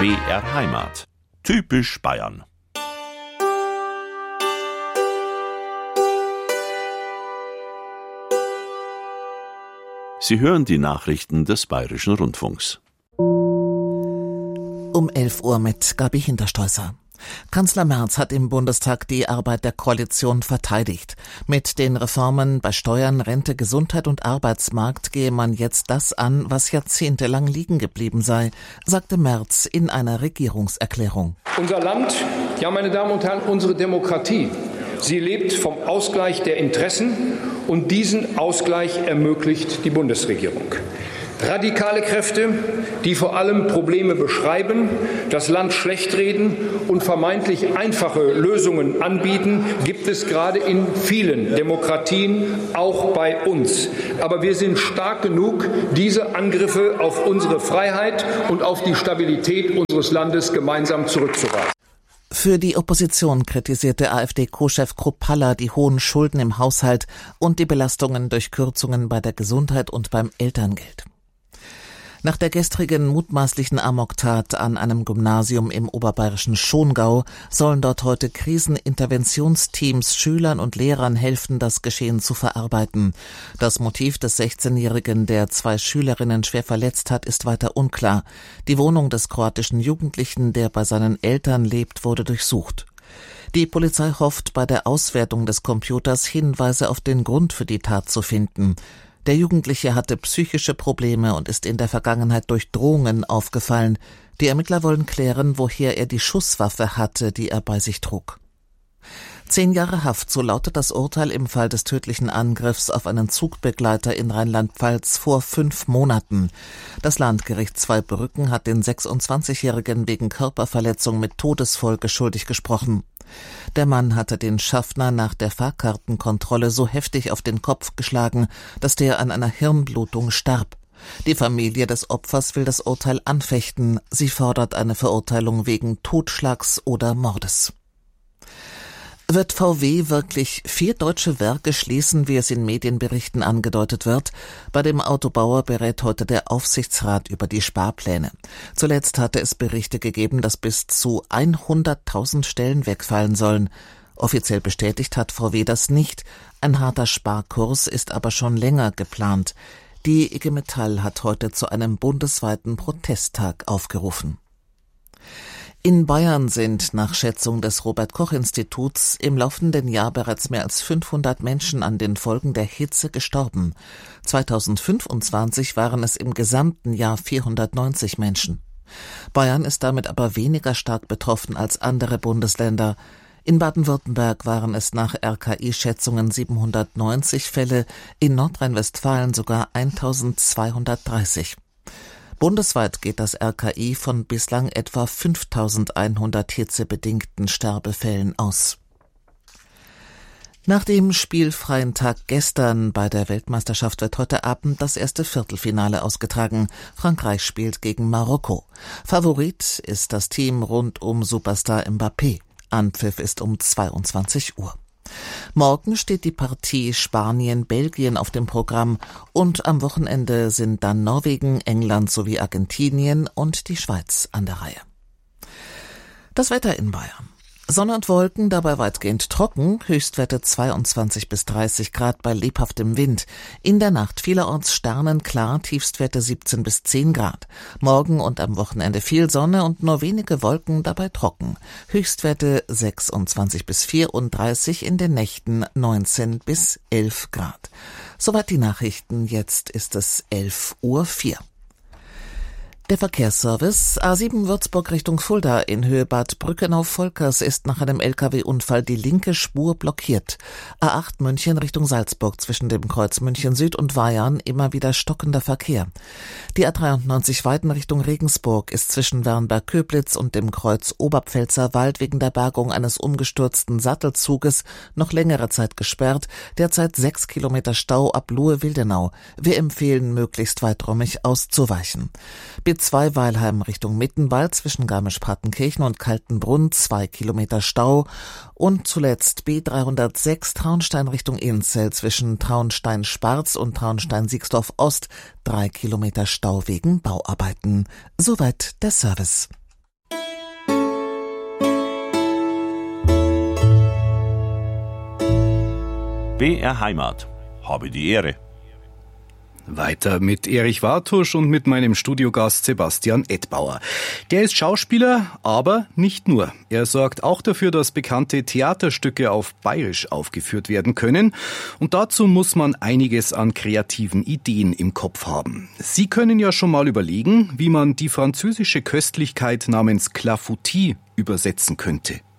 BR Heimat. Typisch Bayern. Sie hören die Nachrichten des Bayerischen Rundfunks. Um 11 Uhr mit Gabi Hinterstoißer. Kanzler Merz hat im Bundestag die Arbeit der Koalition verteidigt. Mit den Reformen bei Steuern, Rente, Gesundheit und Arbeitsmarkt gehe man jetzt das an, was jahrzehntelang liegen geblieben sei, sagte Merz in einer Regierungserklärung. Unser Land, ja meine Damen und Herren, unsere Demokratie, sie lebt vom Ausgleich der Interessen und diesen Ausgleich ermöglicht die Bundesregierung. Radikale Kräfte, die vor allem Probleme beschreiben, das Land schlechtreden und vermeintlich einfache Lösungen anbieten, gibt es gerade in vielen Demokratien, auch bei uns. Aber wir sind stark genug, diese Angriffe auf unsere Freiheit und auf die Stabilität unseres Landes gemeinsam zurückzuweisen. Für die Opposition kritisierte AfD-Co-Chef Kruppalla die hohen Schulden im Haushalt und die Belastungen durch Kürzungen bei der Gesundheit und beim Elterngeld. Nach der gestrigen mutmaßlichen Amoktat an einem Gymnasium im oberbayerischen Schongau sollen dort heute Kriseninterventionsteams Schülern und Lehrern helfen, das Geschehen zu verarbeiten. Das Motiv des 16-Jährigen, der 2 Schülerinnen schwer verletzt hat, ist weiter unklar. Die Wohnung des kroatischen Jugendlichen, der bei seinen Eltern lebt, wurde durchsucht. Die Polizei hofft, bei der Auswertung des Computers Hinweise auf den Grund für die Tat zu finden. Der Jugendliche hatte psychische Probleme und ist in der Vergangenheit durch Drohungen aufgefallen. Die Ermittler wollen klären, woher er die Schusswaffe hatte, die er bei sich trug. 10 Jahre Haft, so lautet das Urteil im Fall des tödlichen Angriffs auf einen Zugbegleiter in Rheinland-Pfalz vor 5 Monaten. Das Landgericht Zweibrücken hat den 26-Jährigen wegen Körperverletzung mit Todesfolge schuldig gesprochen. Der Mann hatte den Schaffner nach der Fahrkartenkontrolle so heftig auf den Kopf geschlagen, dass der an einer Hirnblutung starb. Die Familie des Opfers will das Urteil anfechten. Sie fordert eine Verurteilung wegen Totschlags oder Mordes. Wird VW wirklich 4 deutsche Werke schließen, wie es in Medienberichten angedeutet wird? Bei dem Autobauer berät heute der Aufsichtsrat über die Sparpläne. Zuletzt hatte es Berichte gegeben, dass bis zu 100.000 Stellen wegfallen sollen. Offiziell bestätigt hat VW das nicht. Ein harter Sparkurs ist aber schon länger geplant. Die IG Metall hat heute zu einem bundesweiten Protesttag aufgerufen. In Bayern sind nach Schätzung des Robert-Koch-Instituts im laufenden Jahr bereits mehr als 500 Menschen an den Folgen der Hitze gestorben. 2025 waren es im gesamten Jahr 490 Menschen. Bayern ist damit aber weniger stark betroffen als andere Bundesländer. In Baden-Württemberg waren es nach RKI-Schätzungen 790 Fälle, in Nordrhein-Westfalen sogar 1230. Bundesweit geht das RKI von bislang etwa 5.100 hitzebedingten Sterbefällen aus. Nach dem spielfreien Tag gestern bei der Weltmeisterschaft wird heute Abend das erste Viertelfinale ausgetragen. Frankreich spielt gegen Marokko. Favorit ist das Team rund um Superstar Mbappé. Anpfiff ist um 22 Uhr. Morgen steht die Partie Spanien-Belgien auf dem Programm und am Wochenende sind dann Norwegen, England sowie Argentinien und die Schweiz an der Reihe. Das Wetter in Bayern. Sonne und Wolken, dabei weitgehend trocken, Höchstwerte 22 bis 30 Grad bei lebhaftem Wind. In der Nacht vielerorts sternenklar, Tiefstwerte 17 bis 10 Grad. Morgen und am Wochenende viel Sonne und nur wenige Wolken, dabei trocken. Höchstwerte 26 bis 34, in den Nächten 19 bis 11 Grad. Soweit die Nachrichten, jetzt ist es 11:04 Uhr. Der Verkehrsservice A7 Würzburg Richtung Fulda in Höhe Bad Brückenau-Volkers ist nach einem LKW-Unfall die linke Spur blockiert. A8 München Richtung Salzburg zwischen dem Kreuz München Süd und Weyarn immer wieder stockender Verkehr. Die A93 Weiden Richtung Regensburg ist zwischen Wernberg-Köblitz und dem Kreuz Oberpfälzer Wald wegen der Bergung eines umgestürzten Sattelzuges noch längere Zeit gesperrt. Derzeit 6 Kilometer Stau ab Lohe-Wildenau. Wir empfehlen, möglichst weiträumig auszuweichen. B2 Weilheim Richtung Mittenwald zwischen Garmisch-Partenkirchen und Kaltenbrunn 2 Kilometer Stau und zuletzt B306 Traunstein Richtung Inzell zwischen Traunstein-Sparz und Traunstein-Siegsdorf Ost 3 Kilometer Stau wegen Bauarbeiten. Soweit der Service. BR Heimat. Habe die Ehre. Weiter mit Erich Wartusch und mit meinem Studiogast Sebastian Edbauer. Der ist Schauspieler, aber nicht nur. Er sorgt auch dafür, dass bekannte Theaterstücke auf Bayerisch aufgeführt werden können. Und dazu muss man einiges an kreativen Ideen im Kopf haben. Sie können ja schon mal überlegen, wie man die französische Köstlichkeit namens Clafoutis übersetzen könnte.